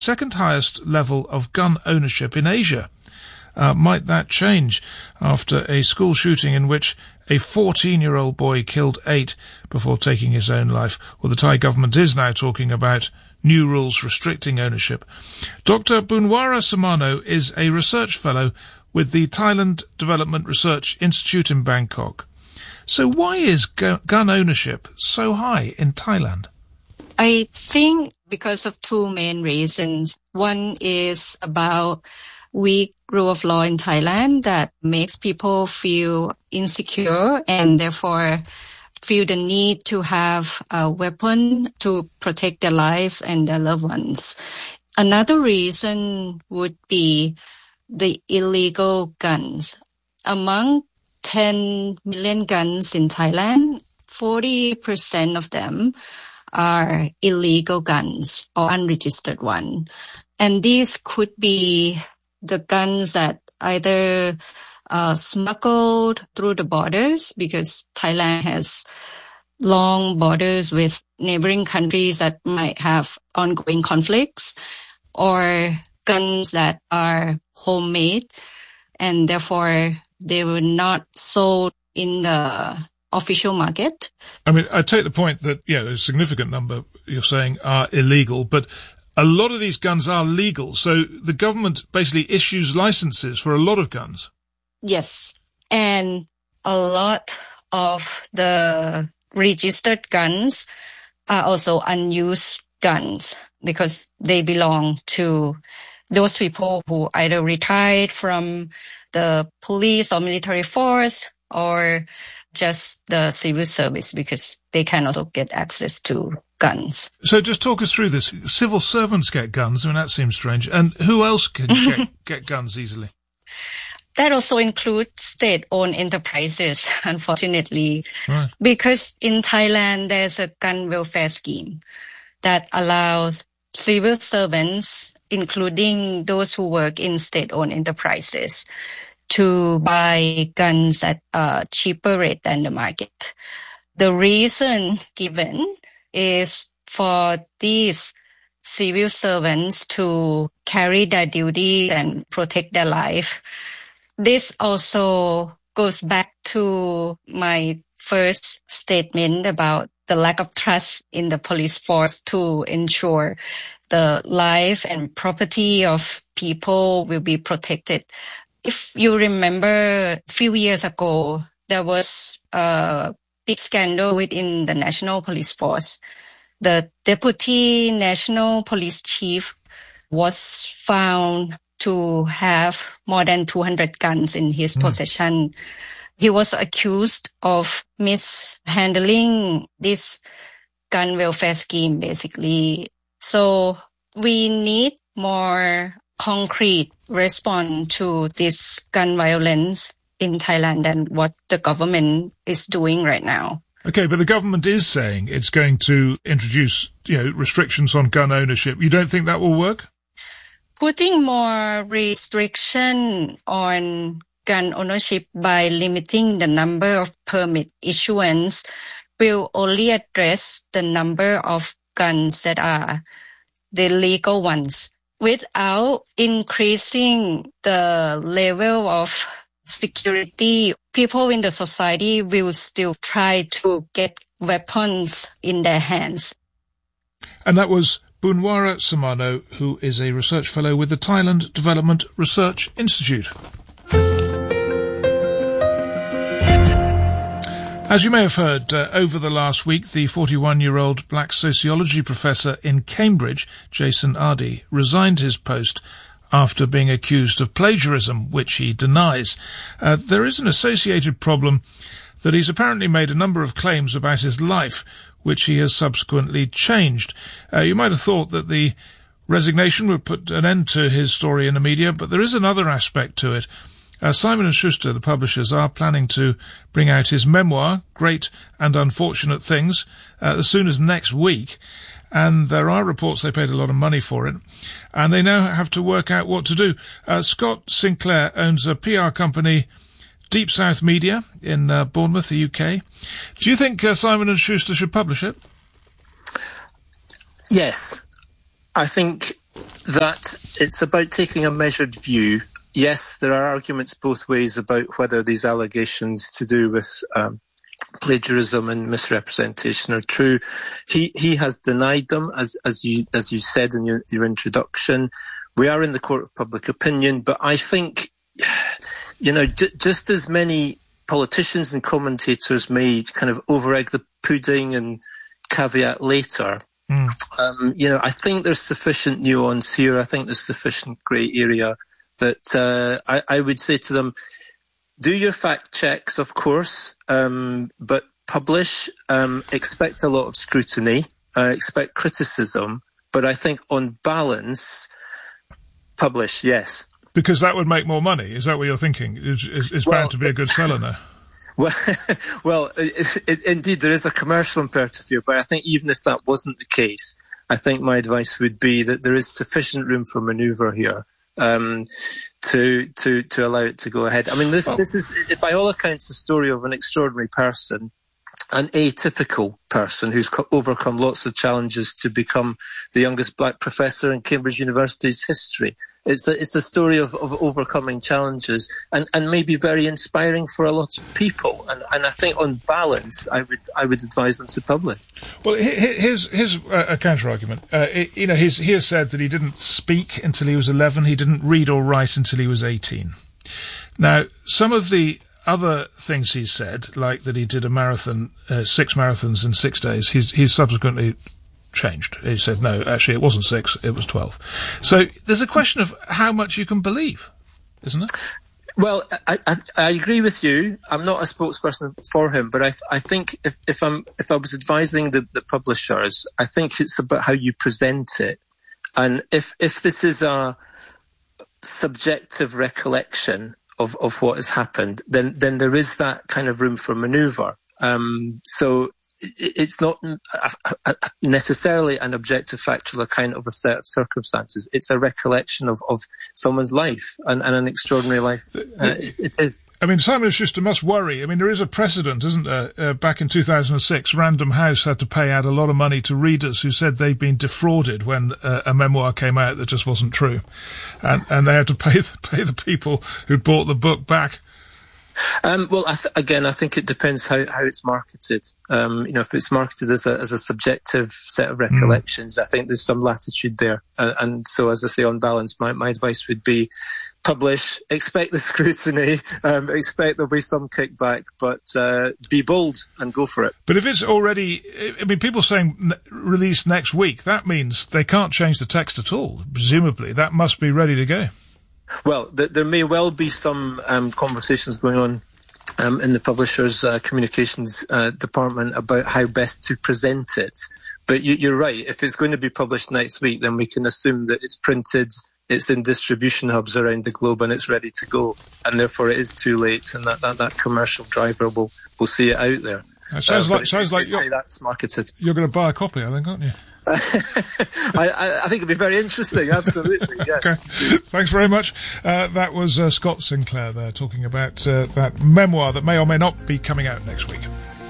second highest level of gun ownership in Asia. Might that change after a school shooting in which a 14-year-old boy killed 8 before taking his own life? Well, the Thai government is now talking about new rules restricting ownership. Dr. Boonwara Samano is a research fellow with the Thailand Development Research Institute in Bangkok. So why is gun ownership so high in Thailand? I think because of two main reasons. One is about weak rule of law in Thailand that makes people feel insecure and therefore feel the need to have a weapon to protect their life and their loved ones. Another reason would be the illegal guns. Among 10 million guns in Thailand, 40% of them are illegal guns or unregistered ones. And these could be the guns that either smuggled through the borders, because Thailand has long borders with neighboring countries that might have ongoing conflicts, or guns that are homemade and therefore they were not sold in the official market. I mean, I take the point that, a significant number, you're saying, are illegal, but a lot of these guns are legal. So the government basically issues licenses for a lot of guns. Yes. And a lot of the registered guns are also unused guns because they belong to those people who either retired from the police or military force or just the civil service, because they can also get access to guns. So just talk us through this. Civil servants get guns. I mean, that seems strange. And who else can get guns easily? That also includes state-owned enterprises, unfortunately, right. Because in Thailand, there's a gun welfare scheme that allows civil servants, including those who work in state-owned enterprises, to buy guns at a cheaper rate than the market. The reason given is for these civil servants to carry their duty and protect their life. This also goes back to my first statement about the lack of trust in the police force to ensure the life and property of people will be protected. If you remember, a few years ago, there was a big scandal within the National Police Force. The Deputy National Police Chief was found to have more than 200 guns in his possession. He was accused of mishandling this gun welfare scheme, basically. So we need more concrete response to this gun violence in Thailand than what the government is doing right now. Okay, but the government is saying it's going to introduce, restrictions on gun ownership. You don't think that will work? Putting more restriction on gun ownership by limiting the number of permit issuance will only address the number of guns that are the legal ones without increasing the level of security. People in the society will still try to get weapons in their hands. And that was Boonwara Samano, who is a research fellow with the Thailand Development Research Institute. As you may have heard, over the last week, the 41-year-old black sociology professor in Cambridge, Jason Ardie, resigned his post after being accused of plagiarism, which he denies. There is an associated problem that he's apparently made a number of claims about his life, which he has subsequently changed. You might have thought that the resignation would put an end to his story in the media, but there is another aspect to it. Simon & Schuster, the publishers, are planning to bring out his memoir, Great and Unfortunate Things, as soon as next week. And there are reports they paid a lot of money for it. And they now have to work out what to do. Scott Sinclair owns a PR company, Deep South Media, in Bournemouth, the UK. Do you think Simon & Schuster should publish it? Yes. I think that it's about taking a measured view. Yes, there are arguments both ways about whether these allegations to do with plagiarism and misrepresentation are true. He has denied them, as you said in your introduction. We are in the court of public opinion, but I think, just as many politicians and commentators may kind of over-egg the pudding and caveat later, I think there's sufficient nuance here. I think there's sufficient grey area that I would say to them, do your fact checks, of course, but publish, expect a lot of scrutiny, expect criticism, but I think on balance, publish, yes. Because that would make more money. Is that what you're thinking? It's bound to be a good seller now. Well, indeed, there is a commercial imperative here, but I think even if that wasn't the case, I think my advice would be that there is sufficient room for manoeuvre here to allow it to go ahead. I mean, this is, by all accounts, a story of an extraordinary person, an atypical person who's overcome lots of challenges to become the youngest black professor in Cambridge University's history. It's a story of overcoming challenges and maybe very inspiring for a lot of people. And I think on balance, I would advise them to publish. Well, here's a counter argument. He has said that he didn't speak until he was 11. He didn't read or write until he was 18. Now, some of the other things he said, like that he did a marathon, 6 marathons in 6 days, he's subsequently changed. He said, no, actually it wasn't 6, it was 12. So there's a question of how much you can believe, isn't it? Well, I agree with you. I'm not a spokesperson for him, but I think if I was advising the publishers, I think it's about how you present it. And if this is a subjective recollection of what has happened, then there is that kind of room for manoeuvre. So it's not necessarily an objective factual account of a set of circumstances. It's a recollection of someone's life and an extraordinary life. It is. I mean, Simon & Schuster must worry. I mean, there is a precedent, isn't there? Back in 2006, Random House had to pay out a lot of money to readers who said they'd been defrauded when a memoir came out that just wasn't true. And they had to pay the people who'd bought the book back. Well, I think it depends how it's marketed. If it's marketed as a subjective set of recollections, I think there's some latitude there. And so, as I say, on balance, my advice would be publish, expect the scrutiny, expect there'll be some kickback, but be bold and go for it. But if it's already, I mean, people saying release next week, that means they can't change the text at all. Presumably, that must be ready to go. Well, there may well be some conversations going on in the publisher's communications department about how best to present it. But you're right. If it's going to be published next week, then we can assume that it's printed, it's in distribution hubs around the globe, and it's ready to go. And therefore, it is too late, and that commercial driver will see it out there. That sounds like that's marketed. You're going to buy a copy, I think, aren't you? I think it'd be very interesting, absolutely, yes. Okay. Thanks very much. That was Scott Sinclair there talking about that memoir that may or may not be coming out next week.